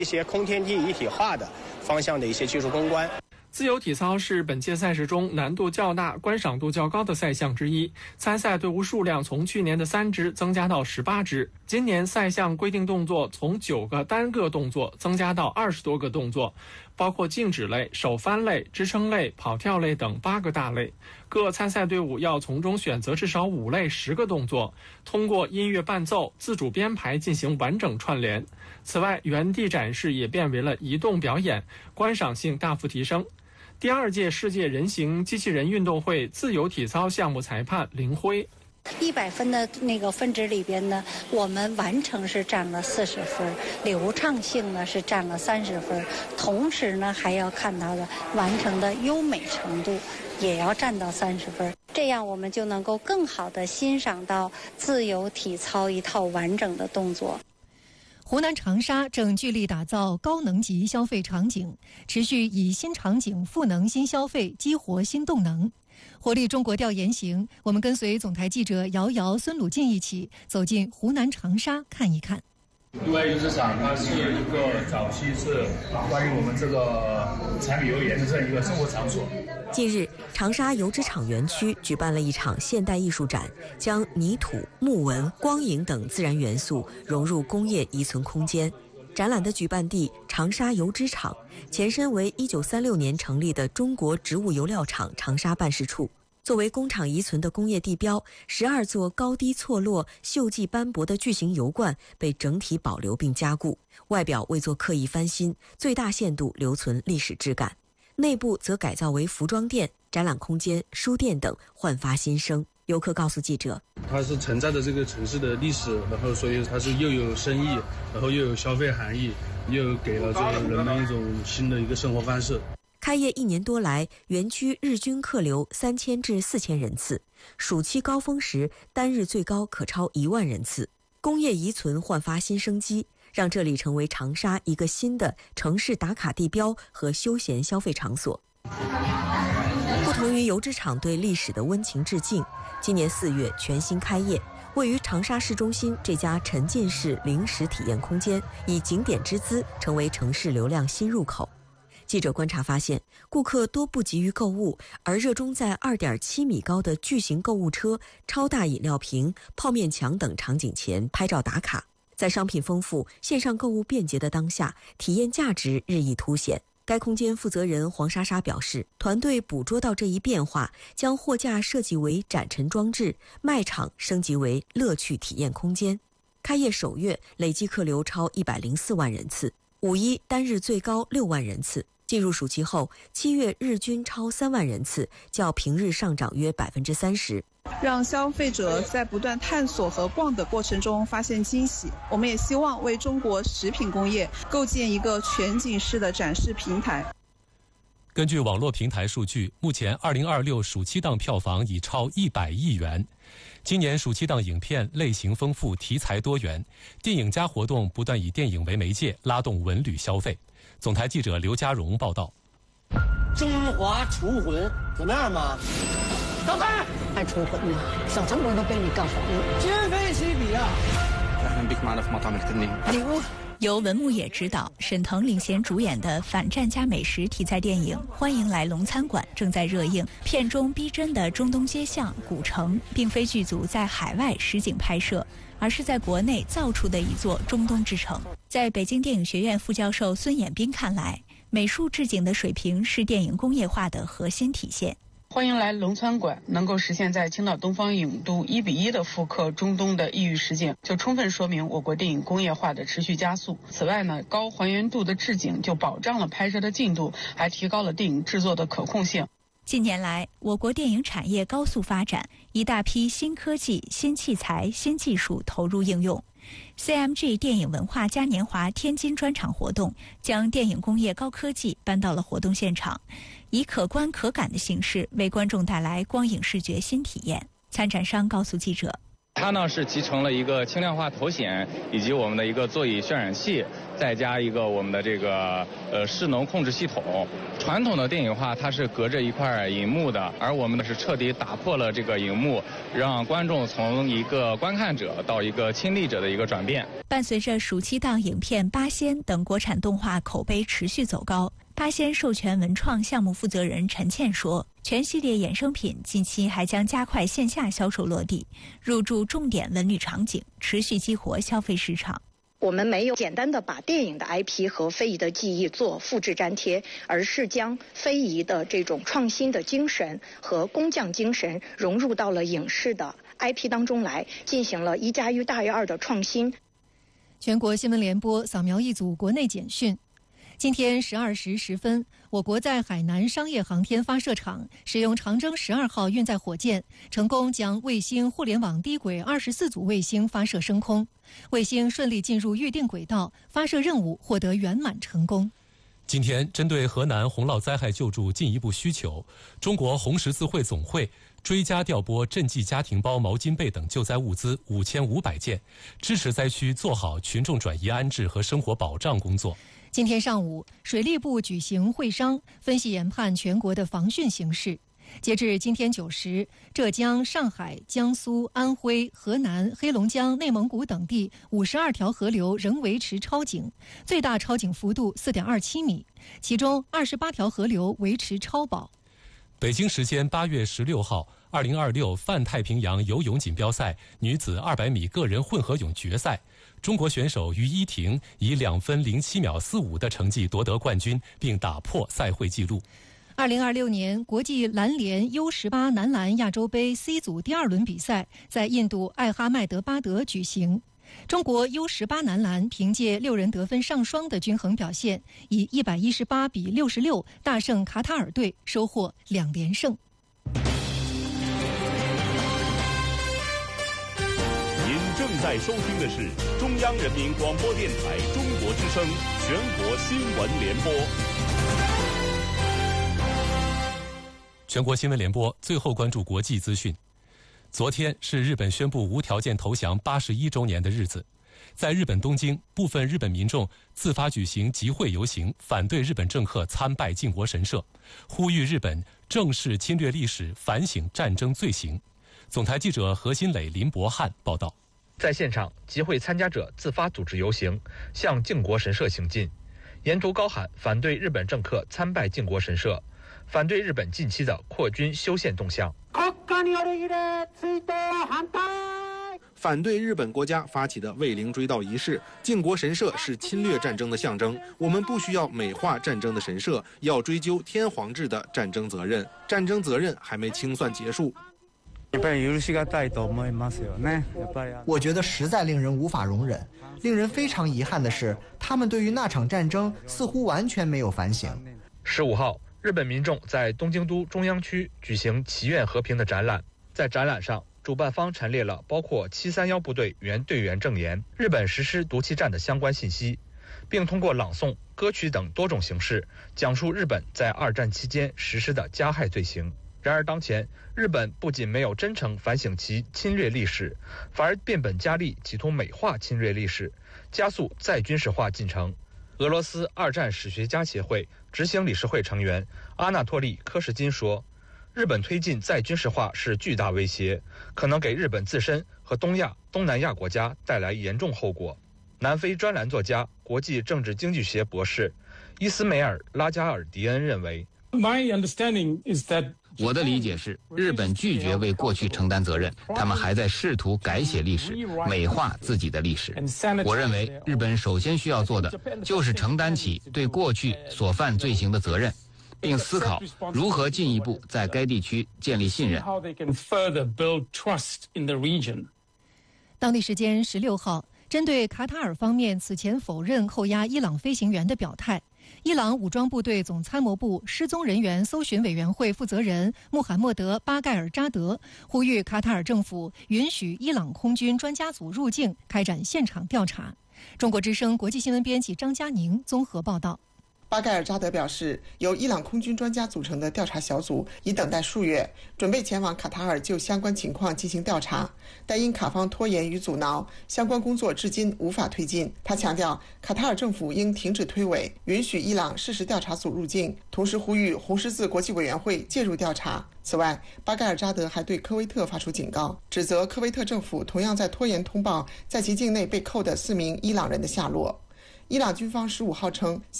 一些空天地一体化的方向的一些技术攻关。 自由体操是本届赛事中难度较大、观赏度较高的赛项之一。参赛队伍数量从去年的3支增加到18支。今年赛项规定动作从9个单个动作增加到20多个动作，包括静止类、手翻类、支撑类、跑跳类等8个大类。各参赛队伍要从中选择至少5类10个动作，通过音乐伴奏、自主编排进行完整串联。此外，原地展示也变为了移动表演，观赏性大幅提升。第2届世界人形机器人运动会自由体操项目裁判林辉 ，100分的那个分值里边呢，我们完成是占了40分，流畅性呢是占了30分，同时呢还要看到的完成的优美程度也要占到30分，这样我们就能够更好的欣赏到自由体操一套完整的动作。 湖南长沙正聚力打造高能级消费场景，持续以新场景赋能新消费，激活新动能。活力中国调研行，我们跟随总台记者姚瑶、孙鲁静一起走进湖南长沙看一看。 因为游资场它是一个早期是关于我们这个柴米油盐的这样一个生活场所。 近日，长沙油脂厂园区举办了一场现代艺术展，将泥土、木纹、光影等自然元素融入工业遗存空间。展览的举办地长沙油脂厂，前身为1936年成立的中国植物油料厂长沙办事处。作为工厂遗存的工业地标，12座高低错落、锈迹斑驳的巨型油罐被整体保留并加固，外表未做刻意翻新，最大限度留存历史质感。内部则改造为服装店、展览空间、书店等，焕发新生。游客告诉记者， 它是承载着这个城市的历史，然后所以它是又有生意，然后又有消费含义，又给了这个人们一种新的一个生活方式。 开业1年多来，园区日均客流3000至4000人次，暑期高峰时单日最高可超1万人次。工业遗存焕发新生机，让这里成为长沙一个新的城市打卡地标和休闲消费场所。不同于油脂厂对历史的温情致敬，今年4月全新开业，位于长沙市中心这家沉浸式零食体验空间，以景点之姿成为城市流量新入口。记者观察发现，顾客多不急于购物，而热衷在2.7米高的巨型购物车、超大饮料瓶、泡面墙等场景前拍照打卡。在商品丰富、线上购物便捷的当下，体验价值日益凸显。该空间负责人黄莎莎表示，团队捕捉到这一变化，将货架设计为展陈装置，卖场升级为乐趣体验空间。开业首月累计客流超104万人次，5·1单日最高6万人次。进入暑期后，7月日均超3万人次，较平日上涨约30%。 让消费者在不断探索和逛的过程中发现惊喜。我们也希望为中国食品工业构建一个全景式的展示平台。 根据网络平台数据，目前2026暑期档票房已超100亿元。今年暑期档影片类型丰富，题材多元，电影家活动不断以电影为媒介，拉动文旅消费。总台记者刘家荣报道。 中华厨魂怎么样嘛？高飞还厨魂呢，小城门都被你搞黄了，今非昔比啊！礼物。 由文牧野执导、沈腾领衔主演的反战加美食题材电影《欢迎来龙餐馆》正在热映。片中逼真的中东街巷、古城，并非剧组在海外实景拍摄，而是在国内造出的一座中东之城。在北京电影学院副教授孙衍斌看来，美术置景的水平是电影工业化的核心体现。 欢迎来龙餐馆能够实现在青岛东方影都1:1的复刻中东的异域实景，就充分说明我国电影工业化的持续加速。此外呢，高还原度的置景就保障了拍摄的进度，还提高了电影制作的可控性。 近年来，我国电影产业高速发展，一大批新科技、新器材、新技术投入应用。CMG 电影文化嘉年华天津专场活动将电影工业高科技搬到了活动现场，以可观可感的形式为观众带来光影视觉新体验。参展商告诉记者， 它呢是集成了一个轻量化头显以及我们的一个座椅渲染器，再加一个我们的这个势能控制系统。传统的电影化它是隔着一块银幕的，而我们呢是彻底打破了这个银幕，让观众从一个观看者到一个亲历者的一个转变。 伴随着暑期档影片《八仙》等国产动画口碑持续走高，八仙授权文创项目负责人陈倩说，全系列衍生品近期还将加快线下销售落地，入驻重点文旅场景，持续激活消费市场。 我们没有简单的把电影的 IP 和非遗的技艺做复制粘贴，而是将非遗的这种创新的精神和工匠精神融入到了影视的 IP 当中来，进行了1+1大于2的创新。 全国新闻联播扫描一组国内简讯。今天12时10分，我国在海南商业航天发射场使用长征12号运载火箭，成功将卫星互联网低轨24组卫星发射升空，卫星顺利进入预定轨道，发射任务获得圆满成功。 今天，针对河南洪涝灾害救助进一步需求，中国红十字会总会追加调拨赈济家庭包、毛巾被等救灾物资5500件，支持灾区做好群众转移安置和生活保障工作。 今天上午，水利部举行会商，分析研判全国的防汛形势。截至今天9时，浙江、上海、江苏、安徽、河南、黑龙江、内蒙古等地52条河流仍维持超警，最大超警幅度4.27米，其中28条河流维持超保。 北京时间8月16号，2026泛太平洋游泳锦标赛女子200米个人混合泳决赛，中国选手于依婷以2分07秒45的成绩夺得冠军，并打破赛会纪录。 2026年国际篮联 U18 男篮亚洲杯 C 组第2轮比赛在印度艾哈迈德巴德举行。中国 U18 男篮凭借6人得分上双的均衡表现，以118比66大胜卡塔尔队，收获2连胜。 您正在收听的是中央人民广播电台中国之声全国新闻联播。 全国新闻联播最后关注国际资讯。昨天是日本宣布无条件投降81周年的日子，在日本东京，部分日本民众自发举行集会游行，反对日本政客参拜靖国神社，呼吁日本正视侵略历史，反省战争罪行。总台记者何新磊、林博汉报道。 在现场，集会参加者自发组织游行，向靖国神社行进，沿途高喊反对日本政客参拜靖国神社，反对日本近期的扩军修宪动向。 反对日本国家发起的卫灵追悼仪式，靖国神社是侵略战争的象征，我们不需要美化战争的神社，要追究天皇制的战争责任，战争责任还没清算结束。 我觉得实在令人无法容忍，令人非常遗憾的是，他们对于那场战争似乎完全没有反省。 15号，日本民众在东京都中央区举行祈愿和平的展览，在展览上，主办方陈列了包括731部队原队员证言、日本实施毒气战的相关信息，并通过朗诵、歌曲等多种形式讲述日本在2战期间实施的加害罪行。然而当前，日本不仅没有真诚反省其侵略历史，反而变本加厉企图美化侵略历史，加速再军事化进程。俄罗斯2战史学家协会执行理事会成员阿纳托利·科什金说，日本推进再军事化是巨大威胁，可能给日本自身和东亚、东南亚国家带来严重后果。南非专栏作家、国际政治经济学博士伊斯梅尔·拉加尔迪恩认为， 我的理解是，日本拒绝为过去承担责任，他们还在试图改写历史，美化自己的历史。我认为，日本首先需要做的就是承担起对过去所犯罪行的责任，并思考如何进一步在该地区建立信任。 当地时间16号，针对卡塔尔方面此前否认扣押伊朗飞行员的表态，伊朗武装部队总参谋部失踪人员搜寻委员会负责人穆罕默德·巴盖尔扎德呼吁卡塔尔政府允许伊朗空军专家组入境，开展现场调查。中国之声国际新闻编辑张佳宁综合报道。 巴盖尔扎德表示，由伊朗空军专家组成的调查小组已等待数月，准备前往卡塔尔就相关情况进行调查，但因卡方拖延与阻挠，相关工作至今无法推进。他强调，卡塔尔政府应停止推诿，允许伊朗事实调查组入境，同时呼吁红十字国际委员会介入调查。此外，巴盖尔扎德还对科威特发出警告，指责科威特政府同样在拖延通报在其境内被扣的4名伊朗人的下落。伊朗军方15号称，